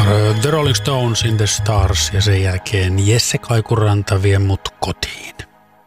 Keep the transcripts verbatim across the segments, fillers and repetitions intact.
The Rolling Stones in the Stars ja sen jälkeen Jesse Kaikuranta vie mut kotiin.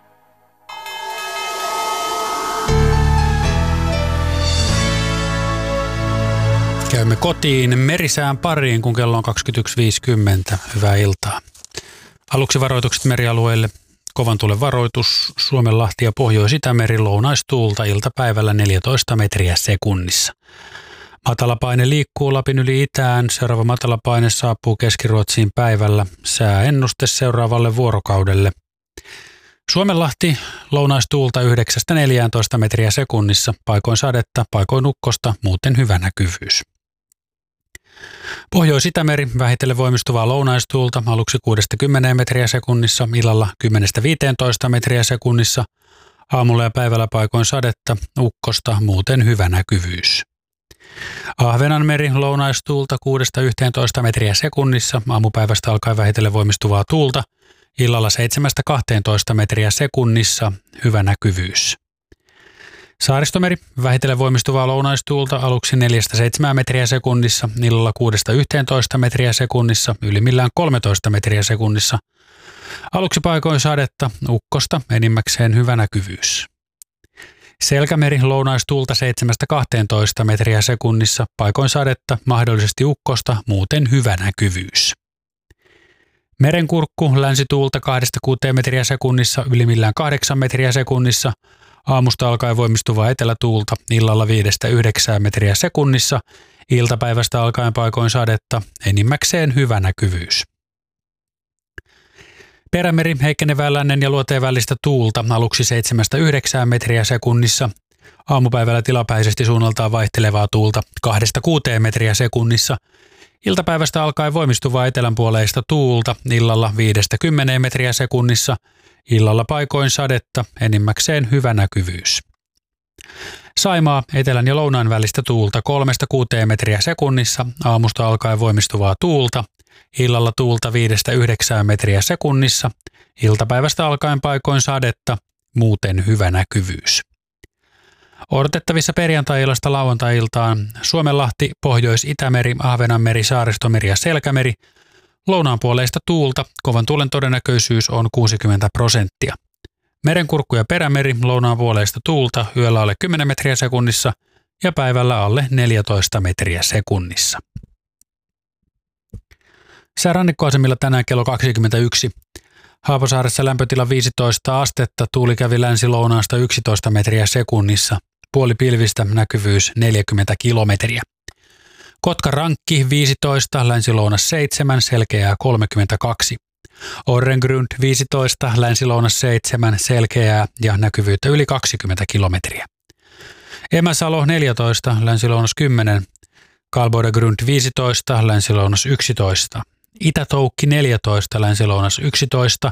Käymme kotiin merisään pariin, kun kello on kaksikymmentäyksi viisikymmentä. Hyvää iltaa. Aluksi varoitukset merialueille. Kovan tuulen varoitus, Suomenlahti ja Pohjois-Itämeri, lounaistuulta iltapäivällä neljätoista metriä sekunnissa. Matalapaine liikkuu Lapin yli itään, seuraava matalapaine saapuu Keski-Ruotsiin päivällä, sääennuste seuraavalle vuorokaudelle. Suomenlahti, lounaistuulta yhdeksästä neljääntoista metriä sekunnissa, paikoin sadetta, paikoin ukkosta, muuten hyvä näkyvyys. Pohjois-Itämeri, vähitellen voimistuvaa lounaistuulta, aluksi kuudesta kymmeneen metriä sekunnissa, illalla kymmenestä viiteentoista metriä sekunnissa, aamulla ja päivällä paikoin sadetta, ukkosta, muuten hyvä näkyvyys. Ahvenanmeri, lounaistuulta kuudesta yhteentoista metriä sekunnissa, aamupäivästä alkaen vähitellen voimistuvaa tuulta, illalla seitsemästä kahteentoista metriä sekunnissa, hyvä näkyvyys. Saaristomeri, vähitellen voimistuvaa lounaistuulta, aluksi neljästä seitsemään metriä sekunnissa, illalla kuudesta yhteentoista metriä sekunnissa, ylimmillään kolmetoista metriä sekunnissa. Aluksi paikoin sadetta, ukkosta, enimmäkseen hyvä näkyvyys. Selkämeri, lounaistuulta seitsemästä kahteentoista metriä sekunnissa, paikoin sadetta, mahdollisesti ukkosta, muuten hyvä näkyvyys. Merenkurkku, länsituulta kahdesta kuuteen metriä sekunnissa, ylimmillään kahdeksan metriä sekunnissa, aamusta alkaen voimistuvaa etelätuulta, illalla viidestä yhdeksään metriä sekunnissa, iltapäivästä alkaen paikoin sadetta, enimmäkseen hyvä näkyvyys. Perämeri, heikkenevää lännen ja luoteen välistä tuulta, aluksi seitsemästä yhdeksään metriä sekunnissa, aamupäivällä tilapäisesti suunnaltaan vaihtelevaa tuulta kahdesta kuuteen metriä sekunnissa, iltapäivästä alkaen voimistuvaa etelänpuoleista tuulta, illalla viidestä kymmeneen metriä sekunnissa, illalla paikoin sadetta, enimmäkseen hyvä näkyvyys. Saimaa, etelän ja lounaan välistä tuulta kolmesta kuuteen metriä sekunnissa, aamusta alkaen voimistuvaa tuulta, illalla tuulta viidestä yhdeksään metriä sekunnissa, iltapäivästä alkaen paikoin sadetta, muuten hyvä näkyvyys. Odotettavissa perjantai-illasta lauantai-iltaan Suomenlahti, Pohjois-Itämeri, Ahvenanmeri, Saaristomeri ja Selkämeri, lounaanpuoleista tuulta, kovan tuulen todennäköisyys on kuusikymmentä prosenttia. Merenkurkku ja perämeri, lounaanpuoleista tuulta, yöllä alle kymmenen metriä sekunnissa ja päivällä alle neljätoista metriä sekunnissa. Sää rannikkoasemilla tänään kello kaksikymmentäyksi. Haapasaaressa lämpötila viisitoista astetta, tuuli kävi länsi-lounaasta yksitoista metriä sekunnissa, puoli pilvistä, näkyvyys neljäkymmentä kilometriä. Kotka-Rankki viisitoista, länsi-lounas seitsemän, selkeää kolmekymmentäkaksi. Orrengrund viisitoista, länsi-lounas seitsemän, selkeää ja näkyvyyttä yli kaksikymmentä kilometriä. Emäsalo neljätoista, länsi-lounas kymmenen, Kalbodegrund viisitoista, länsi-lounas yksitoista. Itä-Toukki neljätoista, länsi-lounas yksitoista,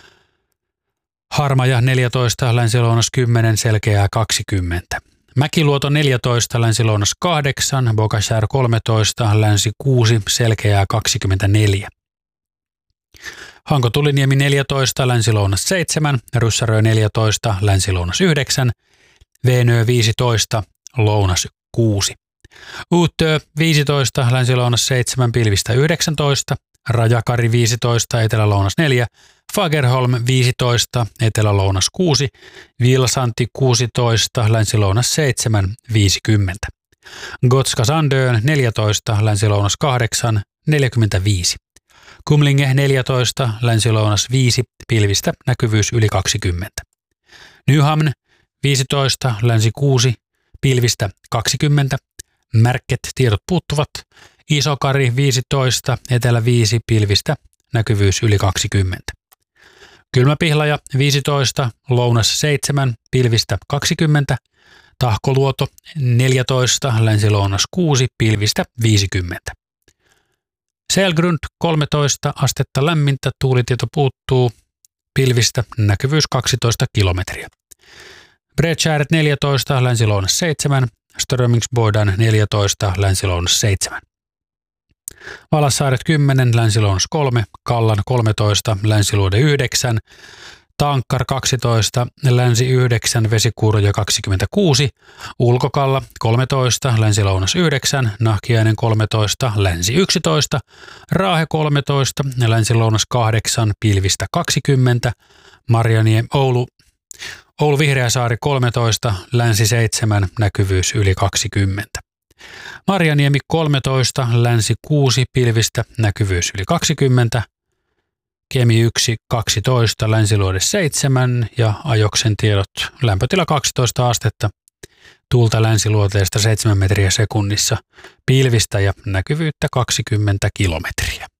Harmaja neljätoista, länsi-lounas kymmenen, selkeää kaksikymmentä. Mäkiluoto neljätoista, länsi-lounas kahdeksan, Bogashär kolmetoista, länsi kuusi, selkeää kaksikymmentäneljä. Hanko-Tuliniemi neljätoista, länsi-lounas seitsemän, Ryssärö neljätoista, länsi-lounas yhdeksän, Veenö viisitoista, lounas kuusi. Uutö viisitoista, länsi-lounas seitsemän, pilvistä yhdeksäntoista, Rajakari viisitoista, etelä-lounas neljä, Fagerholm viisitoista, etelä-lounas kuusi, Vilsanti kuusitoista, länsi-lounas seitsemän, viisikymmentä. Gotska Sandön neljätoista, länsi-lounas kahdeksan, neljäkymmentäviisi. Kumlinge neljätoista, länsi-lounas viisi, pilvistä näkyvyys yli kaksikymmentä. Nyhamn viisitoista, länsi kuusi, pilvistä kaksikymmentä. Märket, tiedot puuttuvat. Isokari viisitoista, etelä viisi, pilvistä, näkyvyys yli kaksikymmentä. Kylmäpihlaja viisitoista, lounas seitsemän, pilvistä kaksikymmentä. Tahkoluoto neljätoista, länsi-lounas kuusi, pilvistä viisikymmentä. Selgrund kolmetoista, astetta lämmintä, tuulitieto puuttuu, pilvistä, näkyvyys kaksitoista kilometriä. Bredskärret neljätoista, länsi-lounas seitsemän, Strömingsbodan neljätoista, länsi-lounas seitsemän. Valassaaret kymmenen, länsi-lounas kolme, Kallan kolmetoista, länsiluode yhdeksän, Tankkar kaksitoista, länsi yhdeksän, Vesikuuryo kaksikymmentäkuusi, Ulkokalla kolmetoista, länsi-lounas yhdeksän, Nahkiainen kolmetoista, länsi yksitoista, Raahe kolmetoista, länsi-lounas kahdeksan, pilvistä kaksikymmentä, Marjaniemi, Oulu, Oulu Vihreäsaari kolmetoista, länsi seitsemän, näkyvyys yli kaksikymmentä. Marjaniemi kolmetoista, länsi kuusi, pilvistä, näkyvyys yli kaksikymmentä. Kemi yksi, kaksitoista, länsiluode seitsemän ja Ajoksen tiedot lämpötila kaksitoista astetta, tuulta länsiluoteesta seitsemän metriä sekunnissa, pilvistä ja näkyvyyttä kaksikymmentä kilometriä.